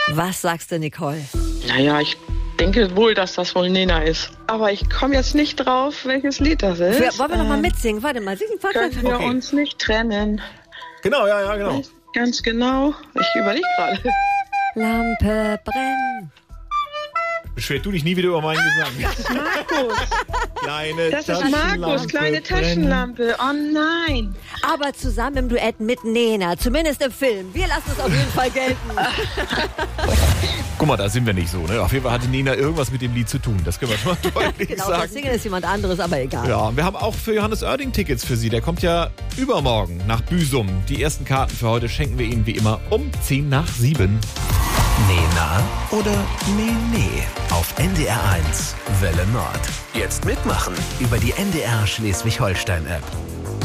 Was sagst du, Nicole? Naja, ich denke wohl, dass das wohl Nena ist. Aber ich komme jetzt nicht drauf, welches Lied das ist. Wollen wir noch mal mitsingen? Warte mal, singen Können wir uns nicht trennen. Genau, ja, genau. Ganz genau. Ich überlege gerade. Lampe brennen. Beschwer du dich nie wieder über meinen Gesang. Das ist Markus. Kleine Das ist Markus, kleine Taschenlampe. Oh nein. Aber zusammen im Duett mit Nena, zumindest im Film. Wir lassen es auf jeden Fall gelten. Guck mal, da sind wir nicht so, ne? Auf jeden Fall hatte Nena irgendwas mit dem Lied zu tun. Das können wir schon mal deutlich Genau, sagen. das Singen ist jemand anderes, aber egal. Ja, und wir haben auch für Johannes Oerding Tickets für Sie. Der kommt ja übermorgen nach Büsum. Die ersten Karten für heute schenken wir Ihnen wie immer um 6:50. Nena oder Nee. Auf NDR1 Welle Nord. Jetzt mitmachen über die NDR Schleswig-Holstein-App.